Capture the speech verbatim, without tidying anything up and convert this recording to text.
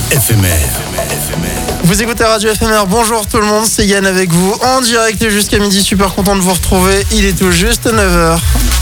éphémère. Vous écoutez Radio F M R, bonjour tout le monde, c'est Yann avec vous en direct jusqu'à midi, super content de vous retrouver, il est tout juste neuf heures.